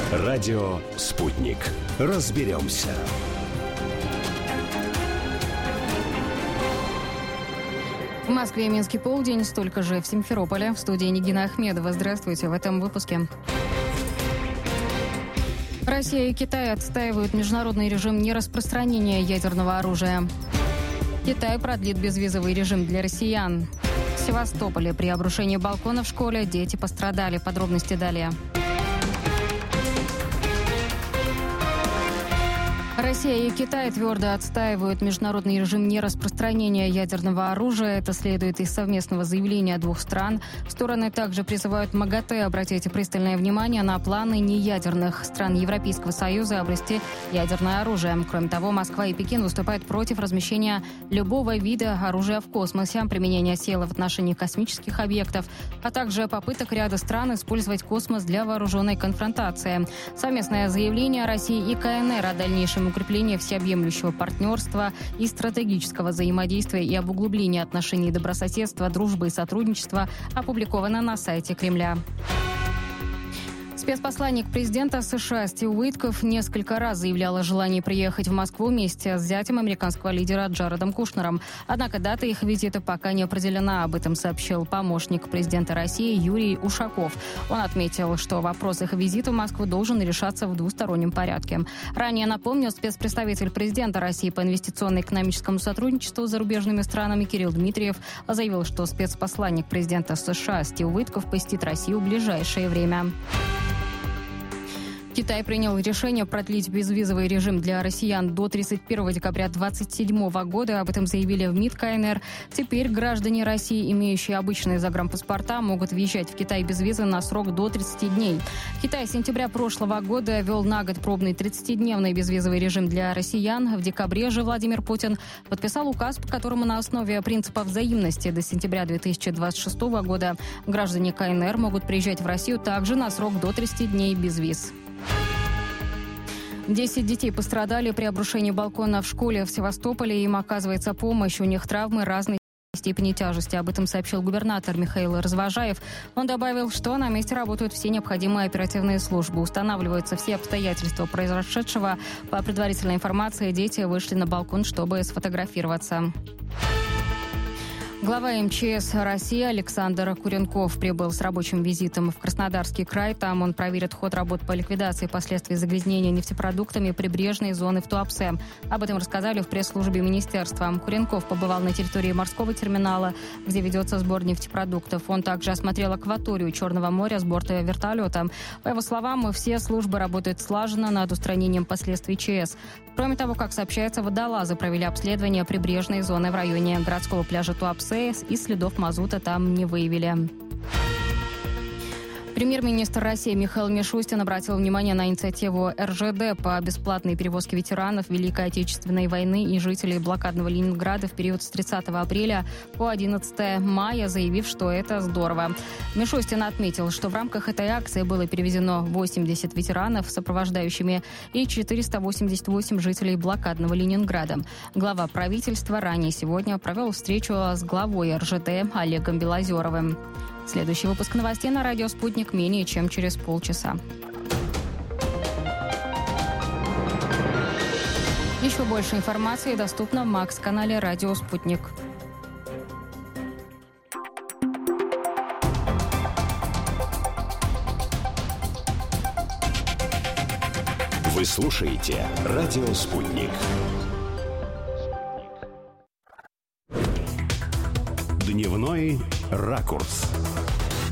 Радио «Спутник». Разберемся. В Москве и Минске полдень, столько же в Симферополе. В студии Нигина Ахмедова. Здравствуйте в этом выпуске. Россия и Китай отстаивают международный режим нераспространения ядерного оружия. Китай продлит безвизовый режим для россиян. В Севастополе при обрушении балкона в школе дети пострадали. Подробности далее. Россия и Китай твердо отстаивают международный режим нераспространения ядерного оружия. Это следует из совместного заявления двух стран. Стороны также призывают МАГАТЭ обратить пристальное внимание на планы неядерных стран Европейского Союза обрести ядерное оружие. Кроме того, Москва и Пекин выступают против размещения любого вида оружия в космосе, применения силы в отношении космических объектов, а также попыток ряда стран использовать космос для вооруженной конфронтации. Совместное заявление России и КНР о дальнейшем укреплении всеобъемлющего партнерства и стратегического взаимодействия и об углублении отношений добрососедства, дружбы и сотрудничества опубликовано на сайте Кремля. Спецпосланник президента США Стив Уитков несколько раз заявлял о желании приехать в Москву вместе с зятем американского лидера Джаредом Кушнером. Однако дата их визита пока не определена. Об этом сообщил помощник президента России Юрий Ушаков. Он отметил, что вопрос их визита в Москву должен решаться в двустороннем порядке. Ранее, напомню, спецпредставитель президента России по инвестиционно-экономическому сотрудничеству с зарубежными странами Кирилл Дмитриев заявил, что спецпосланник президента США Стив Уитков посетит Россию в ближайшее время. Китай принял решение продлить безвизовый режим для россиян до 31 декабря 2027 года. Об этом заявили в МИД КНР. Теперь граждане России, имеющие обычные загранпаспорта, могут въезжать в Китай без визы на срок до 30 дней. Китай с сентября прошлого года ввел на год пробный 30-дневный безвизовый режим для россиян. В декабре же Владимир Путин подписал указ, по которому на основе принципа взаимности до сентября 2026 года граждане КНР могут приезжать в Россию также на срок до 30 дней без виз. 10 детей пострадали при обрушении балкона в школе в Севастополе. Им оказывается помощь. У них травмы разной степени тяжести. Об этом сообщил губернатор Михаил Развожаев. Он добавил, что на месте работают все необходимые оперативные службы. Устанавливаются все обстоятельства произошедшего. По предварительной информации, дети вышли на балкон, чтобы сфотографироваться. Глава МЧС России Александр Куренков прибыл с рабочим визитом в Краснодарский край. Там он проверит ход работ по ликвидации последствий загрязнения нефтепродуктами прибрежной зоны в Туапсе. Об этом рассказали в пресс-службе министерства. Куренков побывал на территории морского терминала, где ведется сбор нефтепродуктов. Он также осмотрел акваторию Черного моря с борта вертолета. По его словам, все службы работают слаженно над устранением последствий ЧС. Кроме того, как сообщается, водолазы провели обследование прибрежной зоны в районе городского пляжа Туапсе и следов мазута там не выявили. Премьер-министр России Михаил Мишустин обратил внимание на инициативу РЖД по бесплатной перевозке ветеранов Великой Отечественной войны и жителей блокадного Ленинграда в период с 30 апреля по 11 мая, заявив, что это здорово. Мишустин отметил, что в рамках этой акции было перевезено 80 ветеранов с сопровождающими и 488 жителей блокадного Ленинграда. Глава правительства ранее сегодня провел встречу с главой РЖД Олегом Белозеровым. Следующий выпуск новостей на радио «Спутник» менее чем через полчаса. Еще больше информации доступно в МАКС-канале «Радио Спутник». Вы слушаете «Радио Спутник». Дневной ракурс.